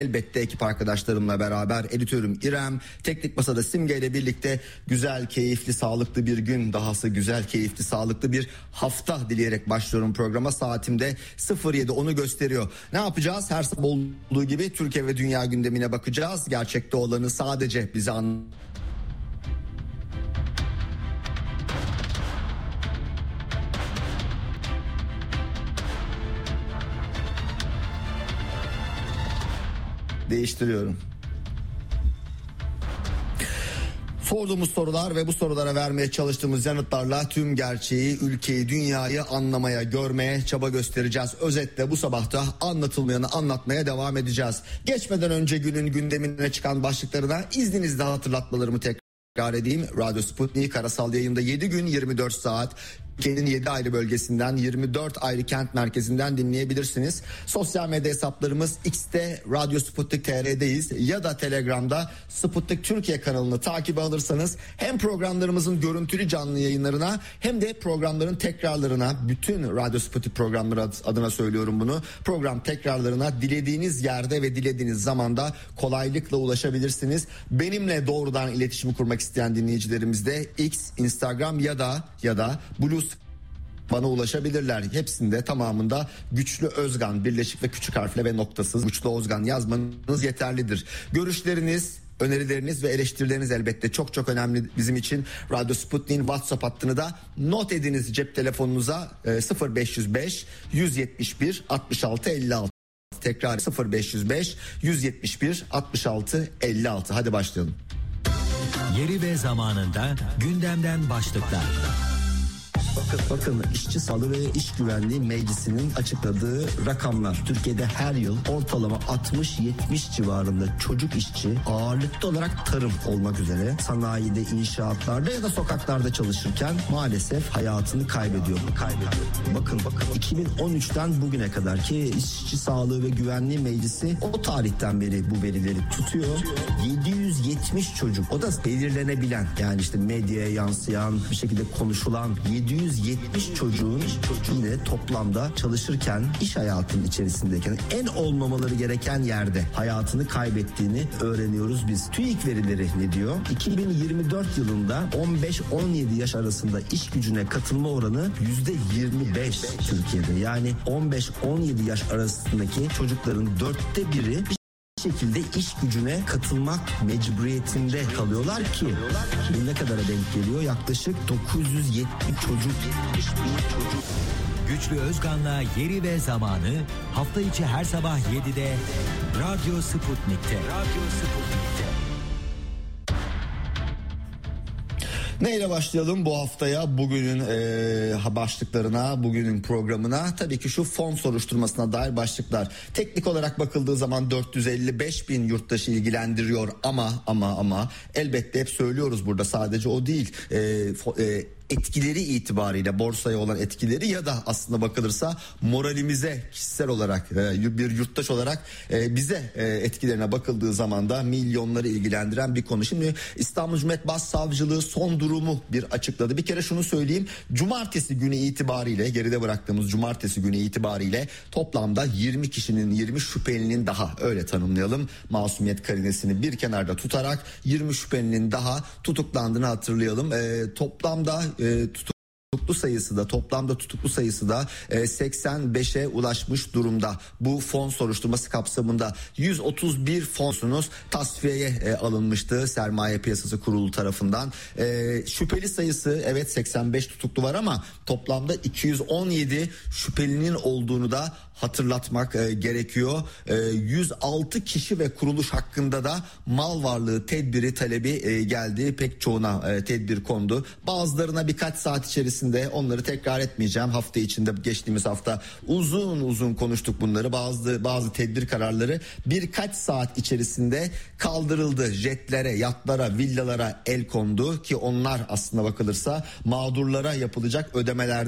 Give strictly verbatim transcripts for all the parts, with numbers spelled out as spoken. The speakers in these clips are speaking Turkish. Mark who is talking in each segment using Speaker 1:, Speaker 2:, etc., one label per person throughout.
Speaker 1: Elbette ekip arkadaşlarımla beraber, editörüm İrem, teknik masada Simge ile birlikte güzel, keyifli, sağlıklı bir gün, dahası güzel, keyifli, sağlıklı bir hafta dileyerek başlıyorum programa. Saatimde sıfır yedi onu gösteriyor. Ne yapacağız? Her sabah olduğu gibi Türkiye ve dünya gündemine bakacağız. Gerçekte olanı sadece bize anlatacağız. Değiştiriyorum. Sorduğumuz sorular ve bu sorulara vermeye çalıştığımız yanıtlarla tüm gerçeği, ülkeyi, dünyayı anlamaya, görmeye çaba göstereceğiz. Özetle bu sabahta anlatılmayanı anlatmaya devam edeceğiz. Geçmeden önce günün gündemine çıkan başlıklarına izninizle hatırlatmalarımı tekrar edeyim. Radyo Sputnik karasal yayında yedi gün yirmi dört saat. Ülkenin yedi ayrı bölgesinden, yirmi dört ayrı kent merkezinden dinleyebilirsiniz. Sosyal medya hesaplarımız X'te Radyo Sputnik T R'deyiz ya da Telegram'da Sputnik Türkiye kanalını takibe alırsanız hem programlarımızın görüntülü canlı yayınlarına hem de programların tekrarlarına, bütün Radyo Sputnik programları adına söylüyorum bunu, program tekrarlarına dilediğiniz yerde ve dilediğiniz zamanda kolaylıkla ulaşabilirsiniz. Benimle doğrudan iletişim kurmak isteyen dinleyicilerimiz de X, Instagram ya da ya da Blue bana ulaşabilirler. Hepsinde, tamamında Güçlü Özgan, birleşik ve küçük harfle ve noktasız Güçlü Özgan yazmanız yeterlidir. Görüşleriniz, önerileriniz ve eleştirileriniz elbette çok çok önemli bizim için. Radyo Sputnik'in WhatsApp hattını da not ediniz cep telefonunuza, sıfır beş yüz beş yüz yetmiş bir altmış altı elli altı. Tekrar sıfır beş yüz beş yüz yetmiş bir altmış altı elli altı. Hadi başlayalım.
Speaker 2: Yeri ve zamanında gündemden başlıklar.
Speaker 1: Bakın, bakın İşçi Sağlığı ve İş Güvenliği Meclisi'nin açıkladığı rakamlar. Türkiye'de her yıl ortalama altmış yetmiş civarında çocuk işçi, ağırlıklı olarak tarım olmak üzere sanayide, inşaatlarda ya da sokaklarda çalışırken maalesef hayatını kaybediyor. kaybediyor. Bakın bakın iki bin on üçten bugüne kadar ki İşçi Sağlığı ve Güvenliği Meclisi o tarihten beri bu verileri tutuyor. yedi yüz yetmiş çocuk, o da belirlenebilen, yani işte medyaya yansıyan, bir şekilde konuşulan yedi yüz yetmiş çocuğun yine toplamda çalışırken, iş hayatının içerisindeyken en olmamaları gereken yerde hayatını kaybettiğini öğreniyoruz biz. TÜİK verileri ne diyor? iki bin yirmi dört yılında on beş on yedi yaş arasında iş gücüne katılma oranı yüzde yirmi beş Türkiye'de. Yani on beş on yedi yaş arasındaki çocukların dörtte biri şekilde iş gücüne katılmak mecburiyetinde kalıyorlar ki bu ne kadara denk geliyor? Yaklaşık dokuz yüz yetmiş çocuk.
Speaker 2: Güçlü Özgan'la Yeri ve Zamanı hafta içi her sabah yedide Radyo Sputnik'te. Radyo Sputnik'te.
Speaker 1: Neyle başlayalım bu haftaya, bugünün e, başlıklarına, bugünün programına? Tabii ki şu fon soruşturmasına dair başlıklar. Teknik olarak bakıldığı zaman dört yüz elli beş bin yurttaşı ilgilendiriyor ama ama ama elbette hep söylüyoruz burada, sadece o değil. E, e, etkileri itibariyle, borsaya olan etkileri ya da aslında bakılırsa moralimize kişisel olarak bir yurttaş olarak bize etkilerine bakıldığı zaman da milyonları ilgilendiren bir konu. Şimdi İstanbul Cumhuriyet Başsavcılığı son durumu bir açıkladı. Bir kere şunu söyleyeyim, cumartesi günü itibariyle, geride bıraktığımız cumartesi günü itibariyle toplamda yirmi kişinin, yirmi şüphelinin daha, öyle tanımlayalım, masumiyet karinesini bir kenarda tutarak yirmi şüphelinin daha tutuklandığını hatırlayalım. E, toplamda E, tutuklu sayısı da toplamda tutuklu sayısı da e, seksen beşe ulaşmış durumda. Bu fon soruşturması kapsamında yüz otuz bir fonsunuz tasfiyeye e, alınmıştı Sermaye Piyasası Kurulu tarafından. E, şüpheli sayısı, evet seksen beş tutuklu var ama toplamda iki yüz on yedi şüphelinin olduğunu da hatırlatmak e, gerekiyor. E, yüz altı kişi ve kuruluş hakkında da mal varlığı tedbiri talebi e, geldi. Pek çoğuna e, tedbir kondu. Bazılarına birkaç saat içerisinde, onları tekrar etmeyeceğim. Hafta içinde, geçtiğimiz hafta uzun uzun konuştuk bunları. Bazı bazı tedbir kararları birkaç saat içerisinde kaldırıldı. Jetlere, yatlara, villalara el kondu ki onlar aslında bakılırsa mağdurlara yapılacak ödemelerde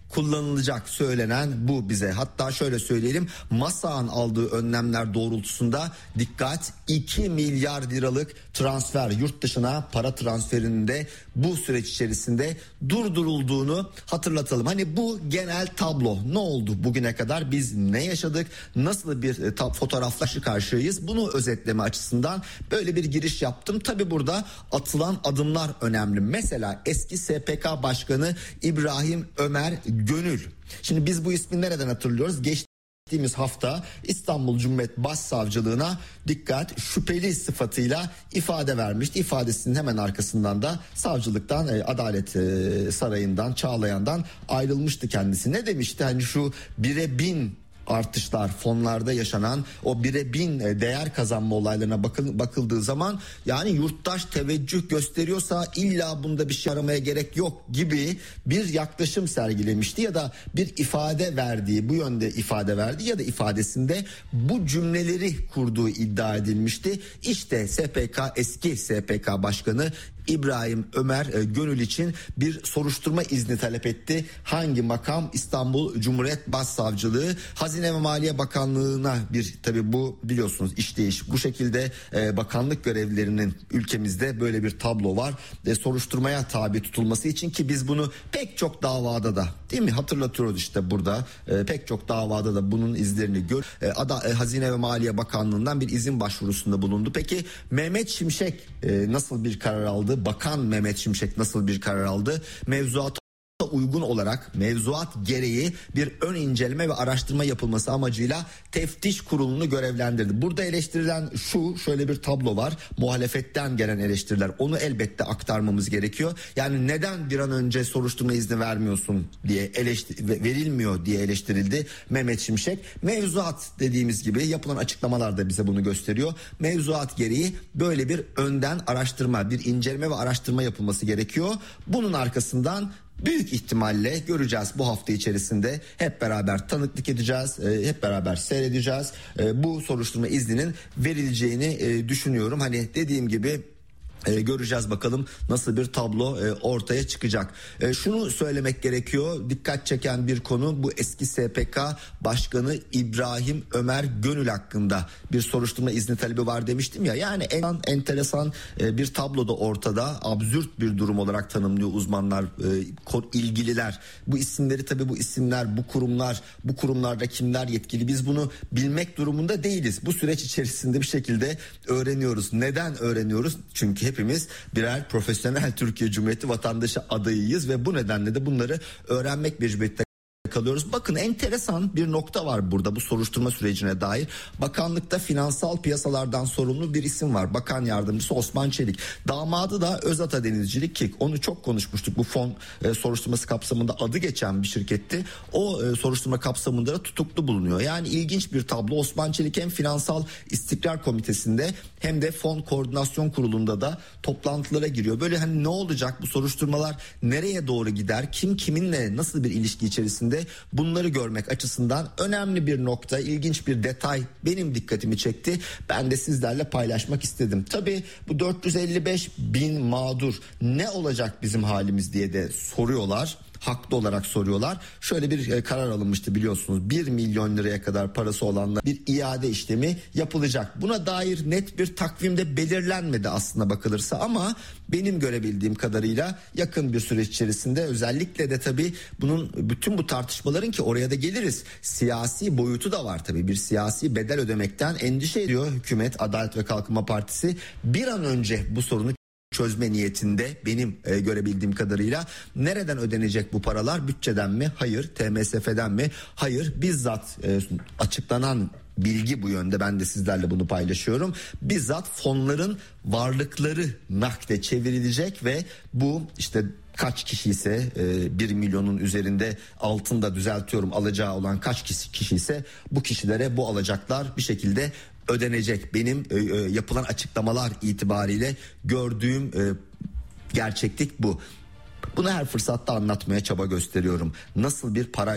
Speaker 1: kullanılacak söylenen bu bize. Hatta şöyle söyleyelim, MASA'nın aldığı önlemler doğrultusunda dikkat, iki milyar liralık transfer, yurt dışına para transferinde bu süreç içerisinde durdurulduğunu hatırlatalım. Hani bu genel tablo, ne oldu bugüne kadar, biz ne yaşadık, nasıl bir e, fotoğrafla karşı karşıyayız, bunu özetleme açısından böyle bir giriş yaptım. Tabi burada atılan adımlar önemli. Mesela eski S P K Başkanı İbrahim Ömer Gönül. Şimdi biz bu ismi nereden hatırlıyoruz? Geçtiğimiz hafta İstanbul Cumhuriyet Başsavcılığına dikkat, şüpheli sıfatıyla ifade vermişti. İfadesinin hemen arkasından da savcılıktan, Adalet Sarayı'ndan, Çağlayan'dan ayrılmıştı kendisi. Ne demişti? Hani şu bire bin artışlar, fonlarda yaşanan o bire bin değer kazanma olaylarına bakıl, bakıldığı zaman, yani yurttaş teveccüh gösteriyorsa illa bunda bir şey aramaya gerek yok gibi bir yaklaşım sergilemişti ya da bir ifade verdiği, bu yönde ifade verdiği ya da ifadesinde bu cümleleri kurduğu iddia edilmişti. İşte S P K, eski S P K Başkanı İbrahim Ömer Gönül için bir soruşturma izni talep etti. Hangi makam? İstanbul Cumhuriyet Başsavcılığı. Hazine ve Maliye Bakanlığı'na bir, tabi bu biliyorsunuz işleyiş bu şekilde, e, bakanlık görevlilerinin ülkemizde böyle bir tablo var. E, soruşturmaya tabi tutulması için, ki biz bunu pek çok davada da, değil mi, hatırlatıyoruz işte burada. E, pek çok davada da bunun izlerini gör. E, Ada, e, Hazine ve Maliye Bakanlığı'ndan bir izin başvurusunda bulundu. Peki Mehmet Şimşek e, nasıl bir karar aldı? Bakan Mehmet Şimşek nasıl bir karar aldı? Mevzuata uygun olarak, mevzuat gereği bir ön inceleme ve araştırma yapılması amacıyla teftiş kurulunu görevlendirdi. Burada eleştirilen şu, şöyle bir tablo var. Muhalefetten gelen eleştiriler. Onu elbette aktarmamız gerekiyor. Yani neden bir an önce soruşturma izni vermiyorsun diye eleştir verilmiyor diye eleştirildi Mehmet Şimşek. Mevzuat dediğimiz gibi yapılan açıklamalar da bize bunu gösteriyor. Mevzuat gereği böyle bir önden araştırma, bir inceleme ve araştırma yapılması gerekiyor. Bunun arkasından büyük ihtimalle göreceğiz bu hafta içerisinde, hep beraber tanıklık edeceğiz, hep beraber seyredeceğiz. Bu soruşturma izninin verileceğini düşünüyorum. Hani dediğim gibi Ee, göreceğiz bakalım nasıl bir tablo e, ortaya çıkacak. E, şunu söylemek gerekiyor, dikkat çeken bir konu, bu eski S P K Başkanı İbrahim Ömer Gönül hakkında bir soruşturma izni talebi var demiştim ya. Yani en enteresan e, bir tablo da ortada, absürt bir durum olarak tanımlıyor uzmanlar, e, ilgililer. Bu isimleri, tabii bu isimler, bu kurumlar, bu kurumlarda kimler yetkili, biz bunu bilmek durumunda değiliz. Bu süreç içerisinde bir şekilde öğreniyoruz. Neden öğreniyoruz? Çünkü hep hepimiz birer profesyonel Türkiye Cumhuriyeti vatandaşı adayıyız ve bu nedenle de bunları öğrenmek mecburiyetinde kalıyoruz. Bakın, enteresan bir nokta var burada bu soruşturma sürecine dair. Bakanlıkta finansal piyasalardan sorumlu bir isim var. Bakan yardımcısı Osman Çelik. Damadı da Özata Denizcilik K İ K. Onu çok konuşmuştuk. Bu fon e, soruşturması kapsamında adı geçen bir şirketti. O e, soruşturma kapsamında da tutuklu bulunuyor. Yani ilginç bir tablo. Osman Çelik hem Finansal İstikrar Komitesi'nde hem de Fon Koordinasyon Kurulu'nda da toplantılara giriyor. Böyle hani ne olacak, bu soruşturmalar nereye doğru gider, kim kiminle nasıl bir ilişki içerisinde, bunları görmek açısından önemli bir nokta, ilginç bir detay benim dikkatimi çekti. Ben de sizlerle paylaşmak istedim. Tabii bu dört yüz elli beş bin mağdur, ne olacak bizim halimiz diye de soruyorlar. Haklı olarak soruyorlar. Şöyle bir e, karar alınmıştı biliyorsunuz. bir milyon liraya kadar parası olanlar bir iade işlemi yapılacak. Buna dair net bir takvimde belirlenmedi aslında bakılırsa, ama benim görebildiğim kadarıyla yakın bir süreç içerisinde, özellikle de tabii bunun, bütün bu tartışmaların, ki oraya da geliriz, siyasi boyutu da var tabii. Bir siyasi bedel ödemekten endişe ediyor hükümet, Adalet ve Kalkınma Partisi. Bir an önce bu sorunu çözme niyetinde benim e, görebildiğim kadarıyla. Nereden ödenecek bu paralar? Bütçeden mi? Hayır. T M S F'den mi? Hayır. Bizzat e, açıklanan bilgi bu yönde, ben de sizlerle bunu paylaşıyorum. Bizzat fonların varlıkları nakde çevrilecek ve bu işte kaç kişi ise e, bir milyonun üzerinde altında, düzeltiyorum, alacağı olan kaç kişi, kişi ise bu kişilere bu alacaklar bir şekilde ödenecek. Benim e, e, yapılan açıklamalar itibariyle gördüğüm e, gerçeklik bu. Bunu her fırsatta anlatmaya çaba gösteriyorum. Nasıl bir parayla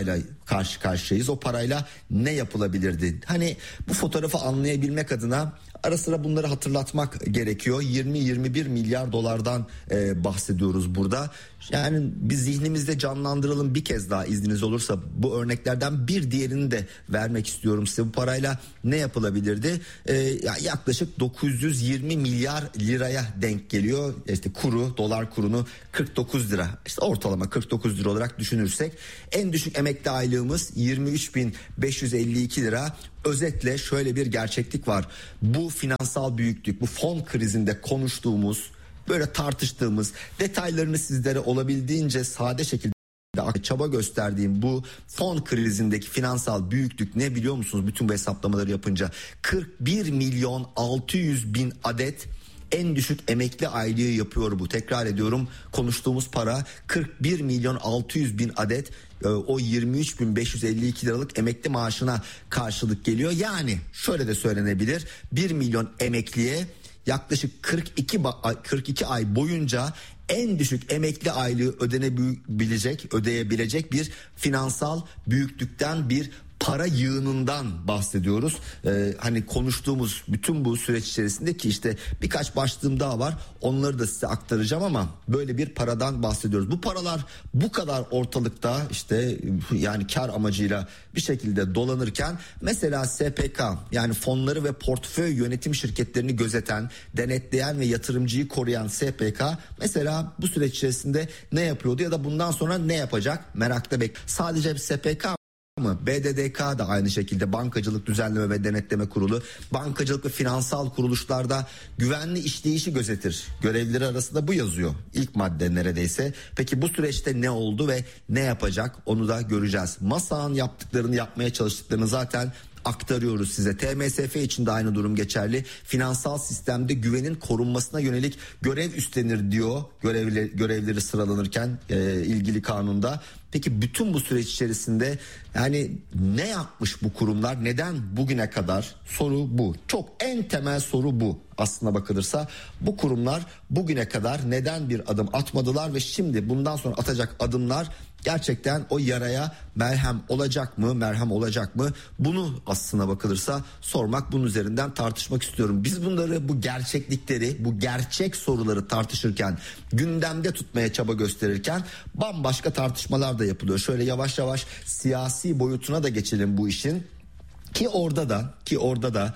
Speaker 1: karşı karşıyayız. O parayla ne yapılabilirdi? Hani bu fotoğrafı anlayabilmek adına ara sıra bunları hatırlatmak gerekiyor. yirmi yirmi bir milyar dolardan e, bahsediyoruz burada. Yani biz zihnimizde canlandıralım bir kez daha, izniniz olursa bu örneklerden bir diğerini de vermek istiyorum size. Bu parayla ne yapılabilirdi? E, yaklaşık dokuz yüz yirmi milyar liraya denk geliyor. İşte kuru, dolar kurunu kırk dokuz lira. İşte ortalama kırk dokuz lira olarak düşünürsek en düşük emekli aylığımız yirmi üç bin beş yüz elli iki lira. Özetle şöyle bir gerçeklik var. Bu finansal büyüklük, bu fon krizinde konuştuğumuz, böyle tartıştığımız, detaylarını sizlere olabildiğince sade şekilde çaba gösterdiğim bu fon krizindeki finansal büyüklük ne biliyor musunuz? Bütün bu hesaplamaları yapınca kırk bir milyon altı yüz bin adet en düşük emekli aylığı yapıyor bu. Tekrar ediyorum, konuştuğumuz para kırk bir milyon altı yüz bin adet o yirmi üç bin beş yüz elli iki liralık emekli maaşına karşılık geliyor. Yani şöyle de söylenebilir, bir milyon emekliye yaklaşık kırk iki kırk iki ay boyunca en düşük emekli aylığı ödenebilecek, ödeyebilecek bir finansal büyüklükten, bir para yığınından bahsediyoruz. Ee, hani konuştuğumuz bütün bu süreç içerisinde ki işte birkaç başlığım daha var. Onları da size aktaracağım ama böyle bir paradan bahsediyoruz. Bu paralar bu kadar ortalıkta işte yani kar amacıyla bir şekilde dolanırken mesela S P K, yani fonları ve portföy yönetim şirketlerini gözeten, denetleyen ve yatırımcıyı koruyan S P K mesela bu süreç içerisinde ne yapıyordu ya da bundan sonra ne yapacak? Merakla bek. Sadece S P K mı? B D D K da aynı şekilde, Bankacılık Düzenleme ve Denetleme Kurulu, bankacılık ve finansal kuruluşlarda güvenli işleyişi gözetir. Görevlileri arasında bu yazıyor. İlk madde neredeyse. Peki bu süreçte ne oldu ve ne yapacak? Onu da göreceğiz. MASA'nın yaptıklarını, yapmaya çalıştıklarını zaten aktarıyoruz size. T M S F için de aynı durum geçerli. Finansal sistemde güvenin korunmasına yönelik görev üstlenir diyor görevli, görevleri sıralanırken e, ilgili kanunda. Peki bütün bu süreç içerisinde yani ne yapmış bu kurumlar? Neden bugüne kadar? Soru bu. Çok en temel soru bu. Aslına bakılırsa bu kurumlar bugüne kadar neden bir adım atmadılar ve şimdi bundan sonra atacak adımlar gerçekten o yaraya merhem olacak mı, merhem olacak mı? Bunu aslına bakılırsa sormak, bunun üzerinden tartışmak istiyorum. Biz bunları, bu gerçeklikleri, bu gerçek soruları tartışırken, gündemde tutmaya çaba gösterirken bambaşka tartışmalar da yapılıyor. Şöyle yavaş yavaş siyasi boyutuna da geçelim bu işin. Ki orada da, ki orada da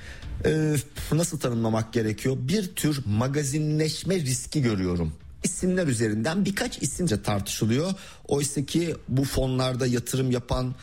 Speaker 1: Ee, nasıl tanımlamak gerekiyor? Bir tür magazinleşme riski görüyorum. İsimler üzerinden birkaç isimce tartışılıyor. Oysa ki bu fonlarda yatırım yapan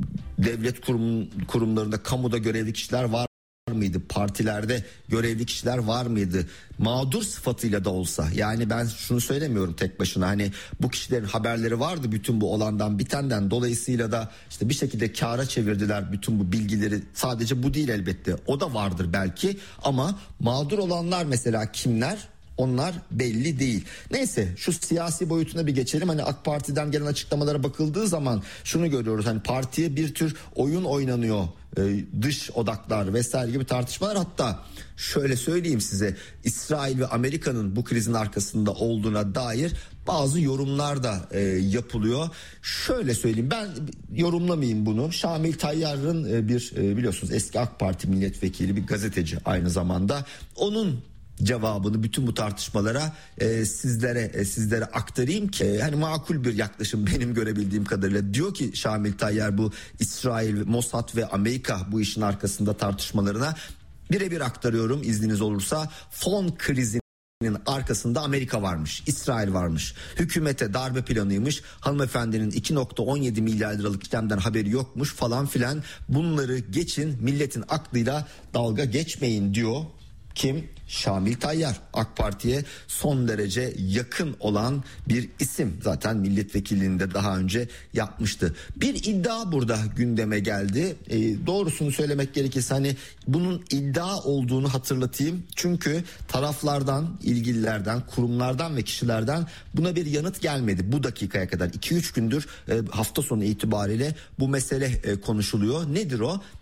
Speaker 1: devlet kurum, kurumlarında, kamuda görevli kişiler var mıydı? Partilerde görevli kişiler var mıydı? Mağdur sıfatıyla da olsa, yani ben şunu söylemiyorum tek başına, hani bu kişilerin haberleri vardı bütün bu olandan bitenden, dolayısıyla da işte bir şekilde kâra çevirdiler bütün bu bilgileri. Sadece bu değil elbette, o da vardır belki, ama mağdur olanlar mesela kimler? Onlar belli değil. Neyse, şu siyasi boyutuna bir geçelim. Hani AK Parti'den gelen açıklamalara bakıldığı zaman şunu görüyoruz. Hani partiye bir tür oyun oynanıyor. Ee, dış odaklar vesaire gibi tartışmalar. Hatta şöyle söyleyeyim size, İsrail ve Amerika'nın bu krizin arkasında olduğuna dair bazı yorumlar da e, yapılıyor. Şöyle söyleyeyim, ben yorumlamayayım bunu. Şamil Tayyar'ın e, bir e, biliyorsunuz eski AK Parti milletvekili, bir gazeteci aynı zamanda. Onun cevabını bütün bu tartışmalara e, sizlere e, sizlere aktarayım ki e, hani makul bir yaklaşım benim görebildiğim kadarıyla. Diyor ki Şamil Tayyar, bu İsrail, Mossad ve Amerika bu işin arkasında tartışmalarına birebir aktarıyorum izniniz olursa. Fon krizinin arkasında Amerika varmış, İsrail varmış. Hükümete darbe planıymış. Hanımefendinin iki nokta on yedi milyar liralık işlemden haberi yokmuş falan filan. Bunları geçin, milletin aklıyla dalga geçmeyin diyor. Kim? Şamil Tayyar, AK Parti'ye son derece yakın olan bir isim. Zaten milletvekilliğini de daha önce yapmıştı. Bir iddia burada gündeme geldi. E, doğrusunu söylemek gerekirse hani bunun iddia olduğunu hatırlatayım. Çünkü taraflardan, ilgililerden, kurumlardan ve kişilerden buna bir yanıt gelmedi. Bu dakikaya kadar iki üç gündür e, hafta sonu itibariyle bu mesele e, konuşuluyor. Nedir o?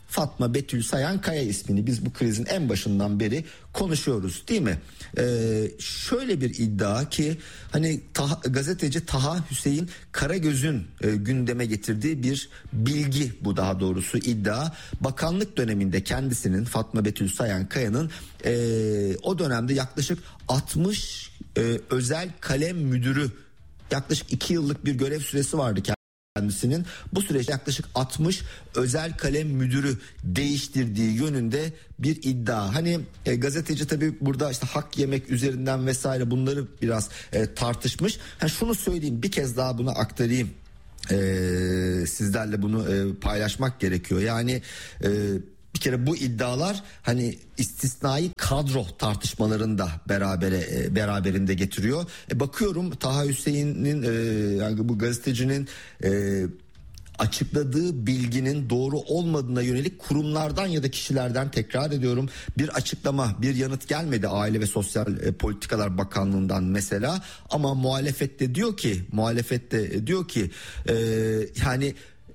Speaker 1: Fatma Betül Sayan Kaya ismini biz bu krizin en başından beri konuşuyoruz, değil mi? Ee, şöyle bir iddia ki hani Taha, gazeteci Taha Hüseyin Karagöz'ün e, gündeme getirdiği bir bilgi, bu daha doğrusu iddia. Bakanlık döneminde kendisinin, Fatma Betül Sayan Kaya'nın e, o dönemde yaklaşık altmış e, özel kalem müdürü, yaklaşık iki yıllık bir görev süresi vardı kendisinin. Bu süreçte yaklaşık altmış özel kalem müdürü değiştirdiği yönünde bir iddia. Hani e, gazeteci tabii burada işte hak yemek üzerinden vesaire bunları biraz e, tartışmış. Ha, şunu söyleyeyim, bir kez daha bunu aktarayım. E, sizlerle bunu e, paylaşmak gerekiyor. Yani e, bir kere bu iddialar hani istisnai kadro tartışmalarını da berabere, e, beraberinde getiriyor. E, bakıyorum Taha Hüseyin'in e, yani bu gazetecinin e, açıkladığı bilginin doğru olmadığına yönelik kurumlardan ya da kişilerden, tekrar ediyorum, bir açıklama, bir yanıt gelmedi Aile ve Sosyal Politikalar Bakanlığı'ndan mesela. Ama muhalefet de diyor ki, muhalefet de diyor ki e, yani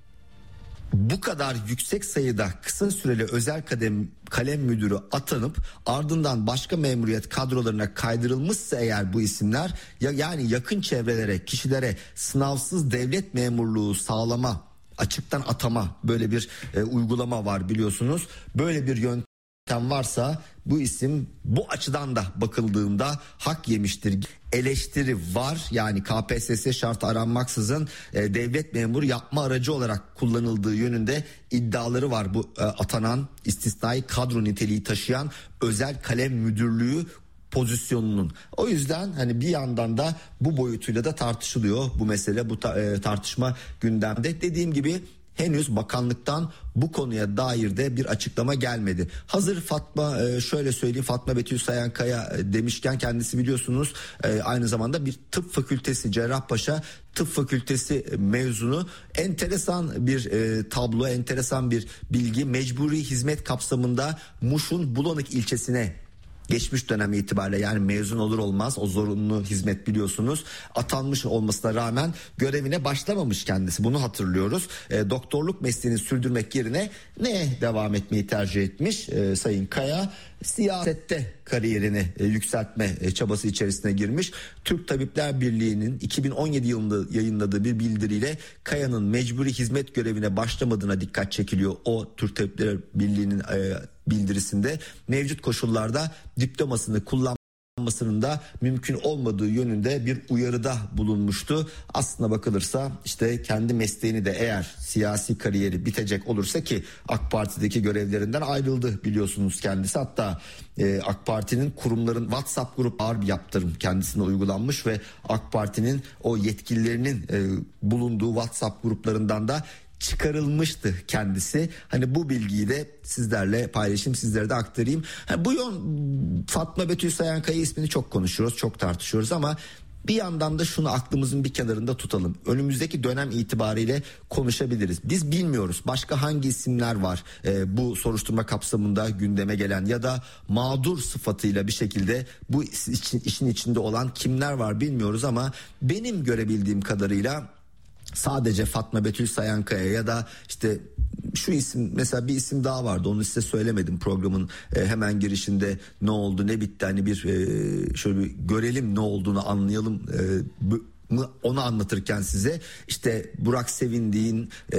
Speaker 1: bu kadar yüksek sayıda kısa süreli özel kadem, kalem müdürü atanıp ardından başka memuriyet kadrolarına kaydırılmışsa eğer bu isimler, ya yani yakın çevrelere, kişilere sınavsız devlet memurluğu sağlama, açıktan atama, böyle bir e, uygulama var biliyorsunuz. Böyle bir yöntem varsa bu isim bu açıdan da bakıldığında hak yemiştir. Eleştiri var. Yani K P S S şartı aranmaksızın e, devlet memuru yapma aracı olarak kullanıldığı yönünde iddiaları var bu e, atanan, istisnai kadro niteliği taşıyan özel kalem müdürlüğü pozisyonunun. O yüzden hani bir yandan da bu boyutuyla da tartışılıyor bu mesele, bu ta, e, tartışma gündemde. Dediğim gibi henüz bakanlıktan bu konuya dair de bir açıklama gelmedi. Hazır Fatma, şöyle söyleyeyim, Fatma Betül Sayan Kaya demişken, kendisi biliyorsunuz aynı zamanda bir tıp fakültesi, Cerrahpaşa Tıp Fakültesi mezunu. Enteresan bir tablo, enteresan bir bilgi. Mecburi hizmet kapsamında Muş'un Bulanık ilçesine geçmiş dönem itibariyle, yani mezun olur olmaz o zorunlu hizmet biliyorsunuz, atanmış olmasına rağmen görevine başlamamış kendisi, bunu hatırlıyoruz. E, doktorluk mesleğini sürdürmek yerine neye devam etmeyi tercih etmiş e, Sayın Kaya? Siyasette kariyerini e, yükseltme e, çabası içerisine girmiş. Türk Tabipler Birliği'nin iki bin on yedi yılında yayınladığı bir bildiriyle Kaya'nın mecburi hizmet görevine başlamadığına dikkat çekiliyor. O Türk Tabipler Birliği'nin e, bildirisinde mevcut koşullarda diplomasını kullanmasının da mümkün olmadığı yönünde bir uyarıda bulunmuştu. Aslına bakılırsa işte kendi mesleğini de, eğer siyasi kariyeri bitecek olursa, ki AK Parti'deki görevlerinden ayrıldı biliyorsunuz kendisi. Hatta e, AK Parti'nin kurumların WhatsApp grup ağır bir yaptırım kendisine uygulanmış ve AK Parti'nin o yetkililerinin e, bulunduğu WhatsApp gruplarından da çıkarılmıştı kendisi. Hani bu bilgiyi de sizlerle paylaşayım, sizlere de aktarayım. Ha, bu yön, Fatma Betül Sayan Kaya ismini çok konuşuyoruz, çok tartışıyoruz ama bir yandan da şunu aklımızın bir kenarında tutalım. Önümüzdeki dönem itibariyle konuşabiliriz. Biz bilmiyoruz başka hangi isimler var e, bu soruşturma kapsamında gündeme gelen ya da mağdur sıfatıyla bir şekilde bu işin, işin içinde olan kimler var bilmiyoruz ama benim görebildiğim kadarıyla sadece Fatma Betül Sayan Kaya ya da işte şu isim, mesela bir isim daha vardı, onu size söylemedim programın e, hemen girişinde, ne oldu ne bitti, hani bir e, şöyle bir görelim ne olduğunu anlayalım e, bu, onu anlatırken size işte Burak Sevindiğin e,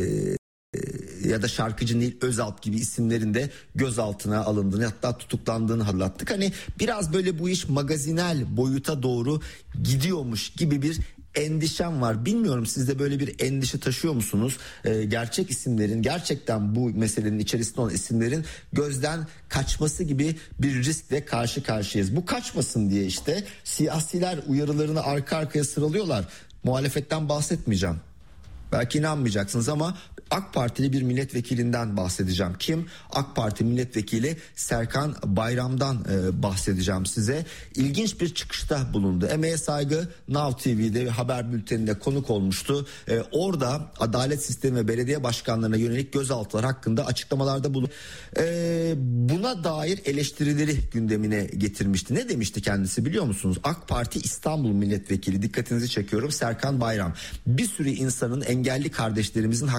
Speaker 1: ya da şarkıcı Nil Özalp gibi isimlerin de gözaltına alındığını, hatta tutuklandığını hatırlattık. Hani biraz böyle bu iş magazinel boyuta doğru gidiyormuş gibi bir endişem var. Bilmiyorum, siz de böyle bir endişe taşıyor musunuz? Ee, gerçek isimlerin, gerçekten bu meselenin içerisinde olan isimlerin gözden kaçması gibi bir riskle karşı karşıyayız. Bu kaçmasın diye işte siyasiler uyarılarını arka arkaya sıralıyorlar. Muhalefetten bahsetmeyeceğim. Belki inanmayacaksınız ama AK Partili bir milletvekilinden bahsedeceğim. Kim? AK Parti milletvekili Serkan Bayram'dan e, bahsedeceğim size. İlginç bir çıkışta bulundu. Emeğe Saygı Now T V'de haber bülteninde konuk olmuştu. E, orada adalet sistemi ve belediye başkanlarına yönelik gözaltılar hakkında açıklamalarda bulundu. E, buna dair eleştirileri gündemine getirmişti. Ne demişti kendisi biliyor musunuz? AK Parti İstanbul milletvekili, dikkatinizi çekiyorum, Serkan Bayram. Bir sürü insanın, engelli kardeşlerimizin hakkını elinden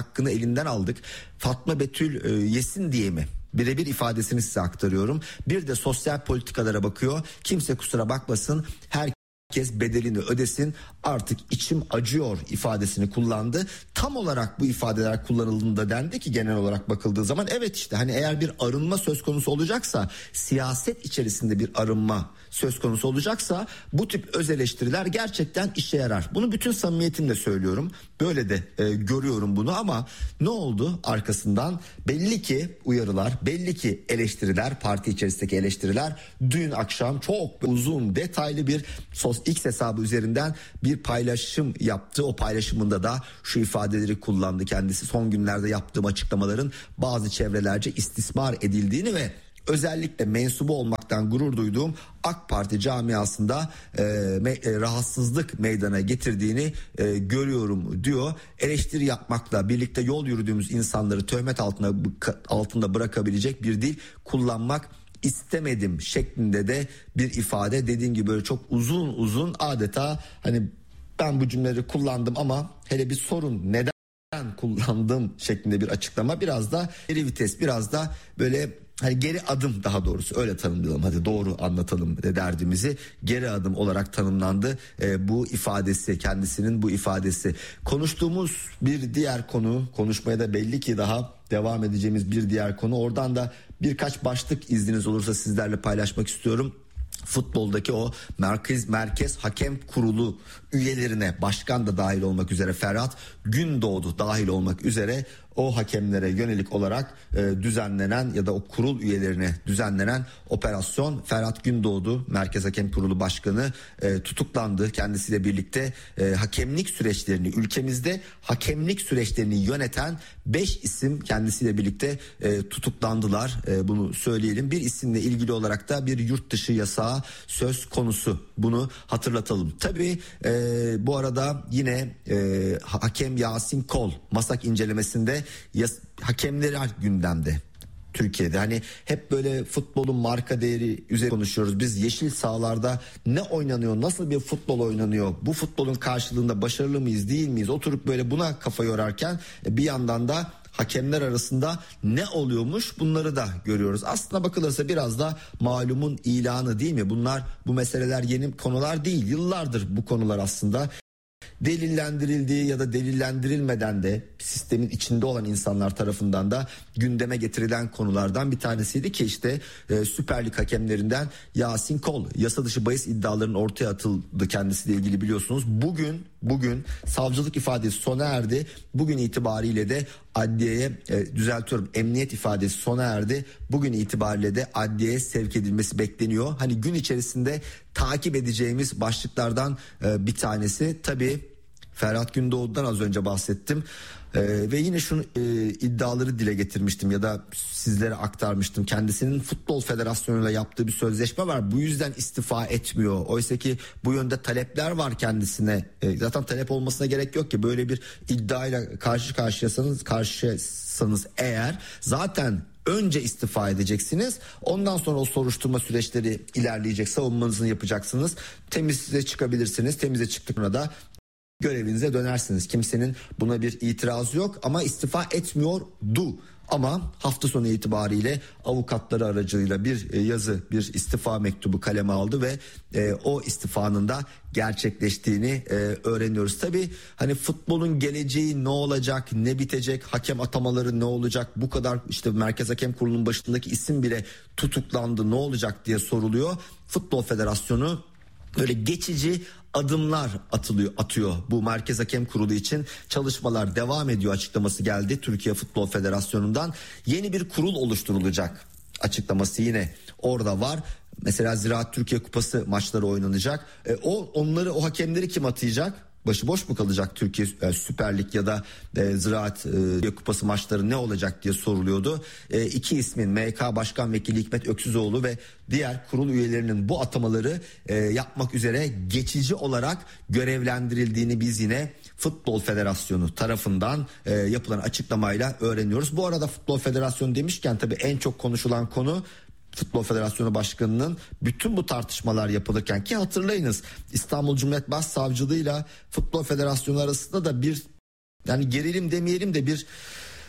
Speaker 1: elinden aldık. Fatma Betül e, yesin diye mi? Birebir ifadesini size aktarıyorum. Bir de sosyal politikalara bakıyor. Kimse kusura bakmasın, herkes bedelini ödesin, artık içim acıyor ifadesini kullandı. Tam olarak bu ifadeler kullanıldığında dendi ki genel olarak bakıldığı zaman evet işte hani eğer bir arınma söz konusu olacaksa, siyaset içerisinde bir arınma söz konusu olacaksa bu tip öz eleştiriler gerçekten işe yarar. Bunu bütün samimiyetimle söylüyorum. Böyle de e, görüyorum bunu ama ne oldu arkasından? Belli ki uyarılar, belli ki eleştiriler, parti içerisindeki eleştiriler. Dün akşam çok uzun, detaylı bir sos X hesabı üzerinden bir paylaşım yaptı. O paylaşımında da şu ifadeleri kullandı kendisi. Son günlerde yaptığım açıklamaların bazı çevrelerce istismar edildiğini ve özellikle mensubu olmaktan gurur duyduğum AK Parti camiasında e, me- e, rahatsızlık meydana getirdiğini e, görüyorum diyor. Eleştiri yapmakla birlikte yol yürüdüğümüz insanları töhmet altına altında bırakabilecek bir dil kullanmak istemedim şeklinde de bir ifade. Dediğim gibi böyle çok uzun uzun, adeta hani ben bu cümleleri kullandım ama hele bir sorun, neden kullandım şeklinde bir açıklama. Biraz da geri vites, biraz da böyle hani geri adım, daha doğrusu öyle tanımlayalım, hadi doğru anlatalım de derdimizi, geri adım olarak tanımlandı e, bu ifadesi, kendisinin bu ifadesi. Konuştuğumuz bir diğer konu, konuşmaya da belli ki daha devam edeceğimiz bir diğer konu, oradan da birkaç başlık izniniz olursa sizlerle paylaşmak istiyorum. Futboldaki o merkez merkez hakem kurulu üyelerine, başkan da dahil olmak üzere, Ferhat Gündoğdu dahil olmak üzere o hakemlere yönelik olarak e, düzenlenen ya da o kurul üyelerine düzenlenen operasyon, Ferhat Gündoğdu Merkez Hakem Kurulu Başkanı e, tutuklandı. Kendisiyle birlikte e, hakemlik süreçlerini, ülkemizde hakemlik süreçlerini yöneten beş isim kendisiyle birlikte e, tutuklandılar. E, bunu söyleyelim. Bir isimle ilgili olarak da bir yurt dışı yasağı söz konusu. Bunu hatırlatalım. Tabii e, bu arada yine e, hakem Yasin Kol Masak incelemesinde yas- hakemleri gündemde. Türkiye'de hani hep böyle futbolun marka değeri üzerine konuşuyoruz. Biz yeşil sahalarda ne oynanıyor, nasıl bir futbol oynanıyor, bu futbolun karşılığında başarılı mıyız değil miyiz, oturup böyle buna kafa yorarken bir yandan da hakemler arasında ne oluyormuş, bunları da görüyoruz. Aslına bakılırsa biraz da malumun ilanı değil mi? Bunlar, bu meseleler yeni konular değil. Yıllardır bu konular aslında delillendirildiği ya da delillendirilmeden de sistemin içinde olan insanlar tarafından da gündeme getirilen konulardan bir tanesiydi ki işte e, Süper Lig hakemlerinden Yasin Kol yasa dışı bahis iddialarının ortaya atıldı kendisiyle ilgili, biliyorsunuz. Bugün bugün savcılık ifadesi sona erdi. Bugün itibariyle de adliyeye e, düzeltiyorum emniyet ifadesi sona erdi. Bugün itibariyle de adliyeye sevk edilmesi bekleniyor. Hani gün içerisinde takip edeceğimiz başlıklardan e, bir tanesi tabii Ferhat Gündoğdu'dan az önce bahsettim. Ee, ve yine şunu e, iddiaları dile getirmiştim ya da sizlere aktarmıştım. Kendisinin Futbol Federasyonu'yla yaptığı bir sözleşme var. Bu yüzden istifa etmiyor. Oysa ki bu yönde talepler var kendisine. E, zaten talep olmasına gerek yok ki, böyle bir iddiayla karşı karşıyasanız karşısanız eğer zaten önce istifa edeceksiniz. Ondan sonra o soruşturma süreçleri ilerleyecek. Savunmanızı yapacaksınız. Temize çıkabilirsiniz. Temize çıktıkça da görevinize dönersiniz. Kimsenin buna bir itirazı yok ama istifa etmiyordu. Ama hafta sonu itibariyle avukatları aracılığıyla bir yazı, bir istifa mektubu kaleme aldı ve e, o istifanın da gerçekleştiğini e, öğreniyoruz. Tabii hani futbolun geleceği ne olacak, ne bitecek, hakem atamaları ne olacak, bu kadar işte Merkez Hakem Kurulu'nun başındaki isim bile tutuklandı, ne olacak diye soruluyor. Futbol Federasyonu böyle geçici adımlar atılıyor, atıyor. Bu Merkez Hakem Kurulu için çalışmalar devam ediyor açıklaması geldi Türkiye Futbol Federasyonu'ndan. Yeni bir kurul oluşturulacak açıklaması yine orada var. Mesela Ziraat Türkiye Kupası maçları oynanacak. E, o onları, o hakemleri kim atayacak? Başıboş mu kalacak Türkiye e, Süper Lig ya da e, Ziraat e, Kupası maçları ne olacak diye soruluyordu. E, iki ismin M K Başkan Vekili Hikmet Öksüzoğlu ve diğer kurul üyelerinin bu atamaları e, yapmak üzere geçici olarak görevlendirildiğini biz yine Futbol Federasyonu tarafından e, yapılan açıklamayla öğreniyoruz. Bu arada Futbol Federasyonu demişken tabii en çok konuşulan konu Futbol Federasyonu Başkanı'nın bütün bu tartışmalar yapılırken, ki hatırlayınız İstanbul Cumhuriyet Başsavcılığı'yla Futbol Federasyonu arasında da bir, yani gerilim demeyelim de bir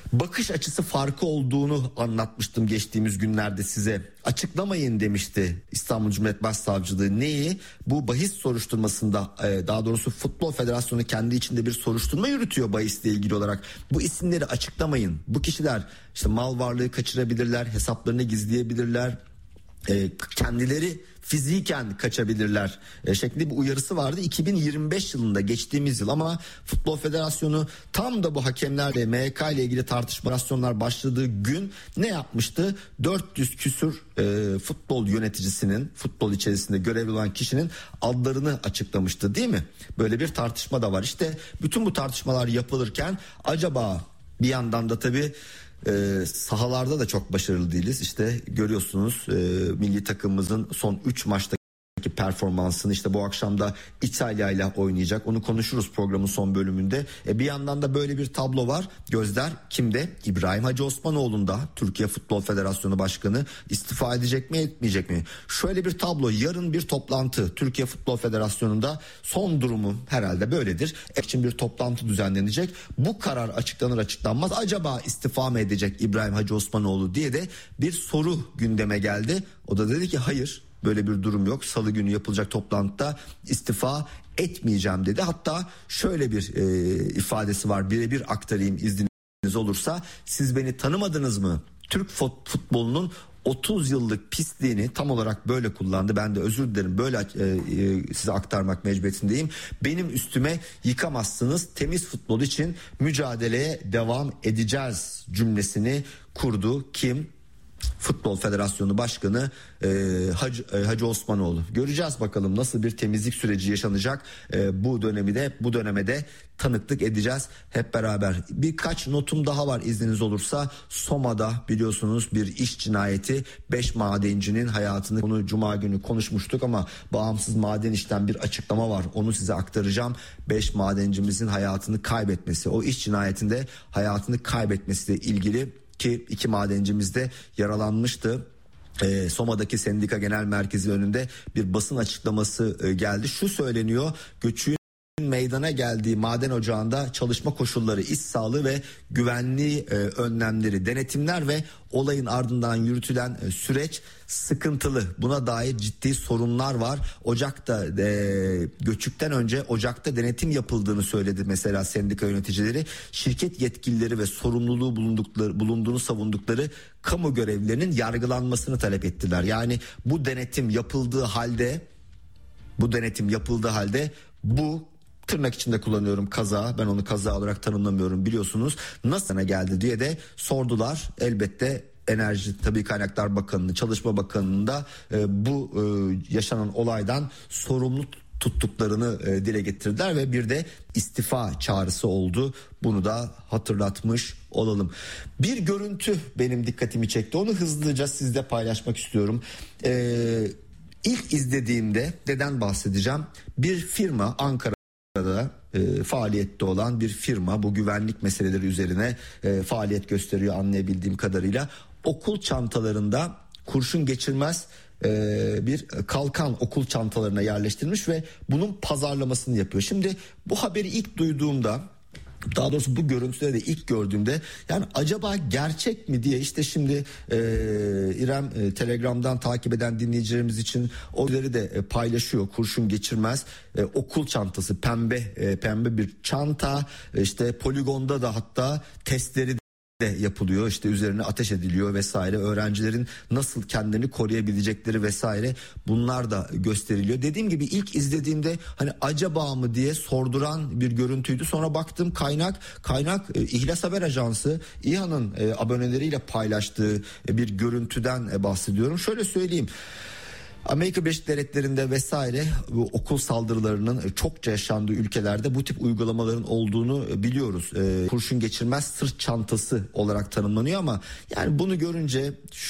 Speaker 1: bakış açısı farkı olduğunu anlatmıştım geçtiğimiz günlerde size. Açıklamayın demişti İstanbul Cumhuriyet Başsavcılığı. Neyi? Bu bahis soruşturmasında, daha doğrusu Futbol Federasyonu kendi içinde bir soruşturma yürütüyor bahisle ilgili olarak. Bu isimleri açıklamayın. Bu kişiler işte mal varlığı kaçırabilirler, hesaplarını gizleyebilirler, kendileri fiziken kaçabilirler e, şeklinde bir uyarısı vardı iki bin yirmi beş yılında, geçtiğimiz yıl. Ama Futbol Federasyonu tam da bu hakemlerle M H K ile ilgili tartışmalar başladığı gün ne yapmıştı? dört yüz küsür e, futbol yöneticisinin, futbol içerisinde görevli olan kişinin adlarını açıklamıştı, değil mi? Böyle bir tartışma da var. İşte bütün bu tartışmalar yapılırken acaba bir yandan da tabii Ee, sahalarda da çok başarılı değiliz. İşte görüyorsunuz e, milli takımımızın son üç maçtaki performansını, işte bu akşam da İtalya ile oynayacak. Onu konuşuruz programın son bölümünde. E, bir yandan da böyle bir tablo var. Gözler kimde? İbrahim Hacı Osmanoğlu'nda. Türkiye Futbol Federasyonu Başkanı istifa edecek mi, etmeyecek mi? Şöyle bir tablo. Yarın bir toplantı Türkiye Futbol Federasyonu'nda, son durumu herhalde böyledir. için bir toplantı düzenlenecek. Bu karar açıklanır açıklanmaz acaba istifa mı edecek İbrahim Hacı Osmanoğlu diye de bir soru gündeme geldi. O da dedi ki hayır, böyle bir durum yok. Salı günü yapılacak toplantıda istifa etmeyeceğim dedi. Hatta şöyle bir e, ifadesi var. Birebir aktarayım izniniz olursa. Siz beni tanımadınız mı? Türk futbolunun otuz yıllık pisliğini tam olarak böyle kullandı. Ben de özür dilerim, böyle e, e, size aktarmak mecburiyetindeyim. Benim üstüme yıkamazsınız. Temiz futbol için mücadeleye devam edeceğiz cümlesini kurdu. Kim? Futbol Federasyonu Başkanı e, Hacı, e, Hacı Osmanoğlu. Göreceğiz bakalım nasıl bir temizlik süreci yaşanacak. E, bu dönemi de bu döneme de tanıklık edeceğiz hep beraber. Birkaç notum daha var izniniz olursa. Soma'da biliyorsunuz bir iş cinayeti, beş madencinin hayatını, onu cuma günü konuşmuştuk ama bağımsız maden işten bir açıklama var. Onu size aktaracağım. beş madencimizin hayatını kaybetmesi, o iş cinayetinde hayatını kaybetmesiyle ilgili, ki iki madencimiz de yaralanmıştı. Ee, Soma'daki sendika genel merkezi önünde bir basın açıklaması e, geldi. Şu söyleniyor: göçün meydana geldiği maden ocağında çalışma koşulları, iş sağlığı ve güvenliği e, önlemleri, denetimler ve olayın ardından yürütülen e, süreç sıkıntılı. Buna dair ciddi sorunlar var. Ocakta e, göçükten önce ocakta denetim yapıldığını söyledi mesela sendika yöneticileri. Şirket yetkilileri ve sorumluluğu bulundukları, bulunduğunu savundukları kamu görevlilerinin yargılanmasını talep ettiler. Yani bu denetim yapıldığı halde, bu denetim yapıldığı halde bu, tırnak içinde kullanıyorum, kaza, ben onu kaza olarak tanımlamıyorum biliyorsunuz, nasıl geldi diye de sordular. Elbette Enerji Tabii Kaynaklar Bakanı'nın, Çalışma Bakanı'nın da e, bu e, yaşanan olaydan sorumlu tuttuklarını e, dile getirdiler ve bir de istifa çağrısı oldu. Bunu da hatırlatmış olalım. Bir görüntü benim dikkatimi çekti. Onu hızlıca sizle paylaşmak istiyorum. Eee İlk izlediğimde neden bahsedeceğim? Bir firma, Ankara'da e, faaliyette olan bir firma, bu güvenlik meseleleri üzerine e, faaliyet gösteriyor anlayabildiğim kadarıyla. Okul çantalarında kurşun geçirmez e, bir kalkan okul çantalarına yerleştirilmiş ve bunun pazarlamasını yapıyor. Şimdi bu haberi ilk duyduğumda, daha doğrusu bu görüntüleri de ilk gördüğümde, yani acaba gerçek mi diye, işte şimdi e, İrem e, Telegram'dan takip eden dinleyicilerimiz için oları da e, paylaşıyor. Kurşun geçirmez e, okul çantası, pembe e, pembe bir çanta, e, işte poligonda da hatta testleri de yapılıyor, işte üzerine ateş ediliyor vesaire, öğrencilerin nasıl kendini koruyabilecekleri vesaire, bunlar da gösteriliyor. Dediğim gibi ilk izlediğimde hani acaba mı diye sorduran bir görüntüydü. Sonra baktım kaynak kaynak e, İhlas Haber Ajansı, İHA'nın e, aboneleriyle paylaştığı e, bir görüntüden e, bahsediyorum. Şöyle söyleyeyim. Amerika Birleşik Devletleri'nde vesaire bu okul saldırılarının çokça yaşandığı ülkelerde bu tip uygulamaların olduğunu biliyoruz. Ee, kurşun geçirmez sırt çantası olarak tanımlanıyor ama yani bunu görünce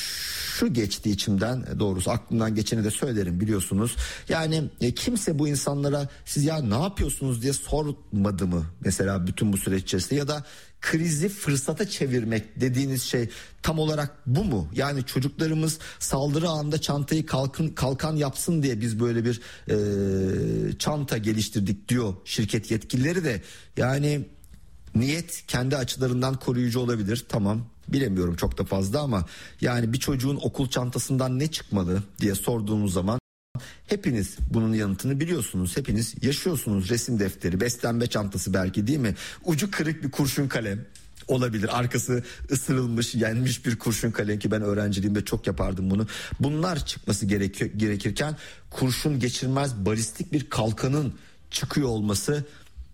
Speaker 1: şu geçti içimden, doğrusu aklımdan geçeni de söylerim biliyorsunuz. Yani e, kimse bu insanlara siz ya ne yapıyorsunuz diye sormadı mı mesela bütün bu süreç içerisinde, ya da krizi fırsata çevirmek dediğiniz şey tam olarak bu mu? Yani çocuklarımız saldırı anında çantayı kalkın, kalkan yapsın diye biz böyle bir e, çanta geliştirdik diyor şirket yetkilileri de. Yani Niyet kendi açılarından koruyucu olabilir, tamam, bilemiyorum çok da fazla, ama yani bir çocuğun okul çantasından ne çıkmalı diye sorduğumuz zaman hepiniz bunun yanıtını biliyorsunuz. Hepiniz yaşıyorsunuz. Resim defteri, beslenme çantası belki, değil mi? Ucu kırık bir kurşun kalem olabilir. Arkası ısırılmış, yenmiş bir kurşun kalem, ki ben öğrenciliğimde çok yapardım bunu. Bunlar çıkması gerekiyor, gerekirken kurşun geçirmez balistik bir kalkanın çıkıyor olması,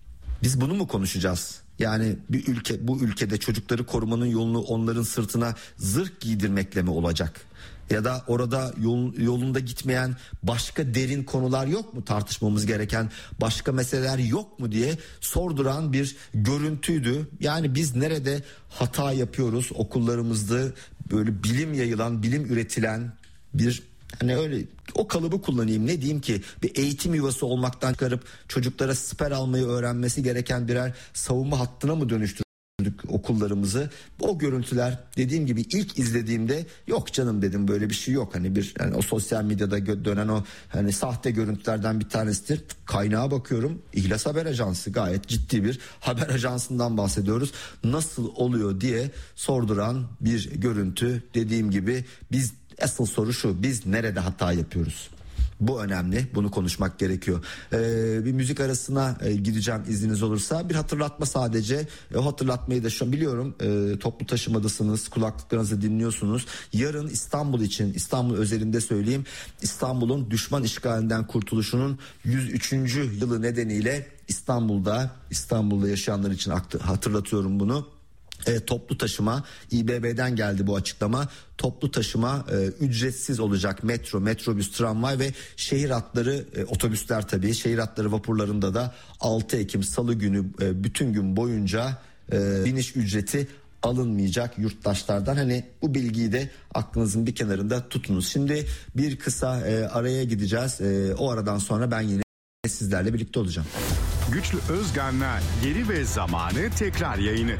Speaker 1: biz bunu mu konuşacağız? Yani bir ülke, bu ülkede çocukları korumanın yolunu onların sırtına zırh giydirmekle mi olacak? Ya da orada yol, yolunda gitmeyen başka derin konular yok mu, tartışmamız gereken başka meseleler yok mu diye sorduran bir görüntüydü. Yani biz nerede hata yapıyoruz? Okullarımızda böyle bilim yayılan, bilim üretilen bir, hani öyle o kalıbı kullanayım, ne diyeyim ki, bir eğitim yuvası olmaktan çıkarıp çocuklara siper almayı öğrenmesi gereken birer savunma hattına mı dönüştürdük okullarımızı? O görüntüler, dediğim gibi ilk izlediğimde yok canım dedim, böyle bir şey yok. Hani bir, yani o sosyal medyada dönen o hani sahte görüntülerden bir tanesidir. Kaynağa bakıyorum, İhlas Haber Ajansı, gayet ciddi bir haber ajansından bahsediyoruz. Nasıl oluyor diye sorduran bir görüntü. Dediğim gibi biz, asıl soru şu: biz nerede hata yapıyoruz? Bu önemli. Bunu konuşmak gerekiyor. Ee, bir müzik arasına e, gideceğim izniniz olursa. Bir hatırlatma sadece. E, o hatırlatmayı da şu an biliyorum. E, toplu taşımadasınız. Kulaklıklarınızı dinliyorsunuz. Yarın İstanbul için, İstanbul özelinde söyleyeyim, İstanbul'un düşman işgalinden kurtuluşunun yüz üçüncü yılı nedeniyle İstanbul'da, İstanbul'da yaşayanlar için hatırlatıyorum bunu. E, toplu taşıma, İ B B'den geldi bu açıklama. Toplu taşıma e, ücretsiz olacak. Metro, metrobüs, tramvay ve şehir hatları, e, otobüsler tabii. Şehir hatları vapurlarında da altı Ekim Salı günü e, bütün gün boyunca e, biniş ücreti alınmayacak yurttaşlardan. Hani bu bilgiyi de aklınızın bir kenarında tutunuz. Şimdi bir kısa e, araya gideceğiz. E, o aradan sonra ben yine sizlerle birlikte olacağım.
Speaker 3: Güçlü Özgen'le Yeri ve Zamanı tekrar yayını.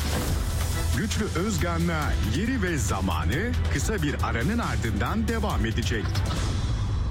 Speaker 3: Güçlü Özgen'le Yeri ve Zamanı kısa bir aranın ardından devam edecek.